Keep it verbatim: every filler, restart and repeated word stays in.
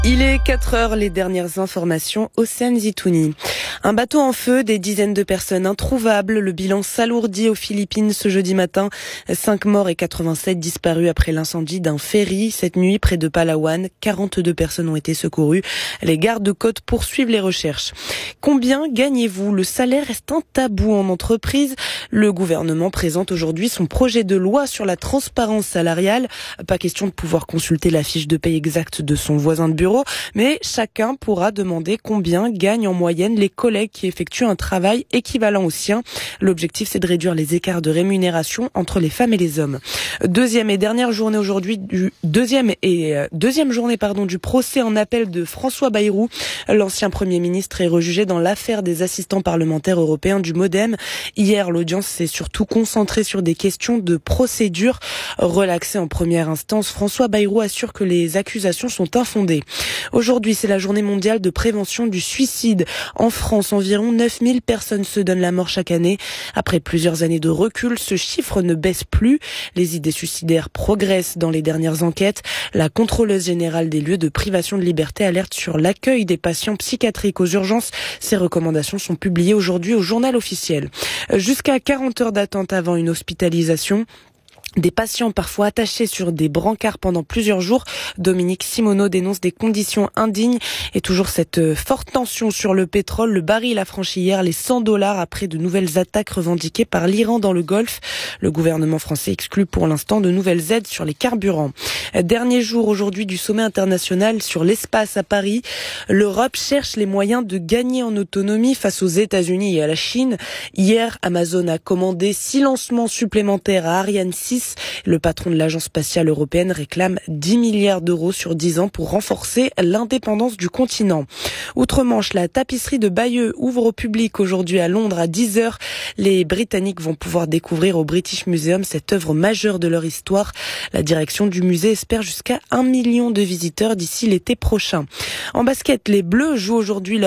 Il est quatre heures, les dernières informations, Océane Zitouni. Un bateau en feu, des dizaines de personnes introuvables. Le bilan s'alourdit aux Philippines ce jeudi matin. Cinq morts et quatre-vingt-sept disparus après l'incendie d'un ferry. Cette nuit, près de Palawan, quarante-deux personnes ont été secourues. Les gardes-côtes poursuivent les recherches. Combien gagnez-vous? Le salaire reste un tabou en entreprise. Le gouvernement présente aujourd'hui son projet de loi sur la transparence salariale. Pas question de pouvoir consulter la fiche de paye exacte de son voisin de bureau, mais chacun pourra demander combien gagnent en moyenne les collègues qui effectuent un travail équivalent au sien. L'objectif, c'est de réduire les écarts de rémunération entre les femmes et les hommes. Deuxième et dernière journée aujourd'hui du deuxième et euh, deuxième journée pardon du procès en appel de François Bayrou. L'ancien Premier ministre est rejugé dans l'affaire des assistants parlementaires européens du MoDem. Hier, l'audience s'est surtout concentrée sur des questions de procédure. Relaxé en première instance, François Bayrou assure que les accusations sont infondées. Aujourd'hui, c'est la journée mondiale de prévention du suicide. En France, environ neuf mille personnes se donnent la mort chaque année. Après plusieurs années de recul, ce chiffre ne baisse plus. Les idées suicidaires progressent dans les dernières enquêtes. La contrôleuse générale des lieux de privation de liberté alerte sur l'accueil des patients psychiatriques aux urgences. Ces recommandations sont publiées aujourd'hui au journal officiel. Jusqu'à quarante heures d'attente avant une hospitalisation. Des patients parfois attachés sur des brancards pendant plusieurs jours. Dominique Simoneau dénonce des conditions indignes et toujours cette forte tension sur le pétrole. Le baril a franchi hier les cent dollars après de nouvelles attaques revendiquées par l'Iran dans le Golfe. Le gouvernement français exclut pour l'instant de nouvelles aides sur les carburants. Dernier jour aujourd'hui du sommet international sur l'espace à Paris. L'Europe cherche les moyens de gagner en autonomie face aux États-Unis et à la Chine. Hier, Amazon a commandé six lancements supplémentaires à Ariane six. Le patron de l'agence spatiale européenne réclame dix milliards d'euros sur dix ans pour renforcer l'indépendance du continent. Outre-Manche, la tapisserie de Bayeux ouvre au public aujourd'hui à Londres à dix heures. Les Britanniques vont pouvoir découvrir au British Museum cette œuvre majeure de leur histoire. La direction du musée espère jusqu'à un million de visiteurs d'ici l'été prochain. En basket, les Bleus jouent aujourd'hui leur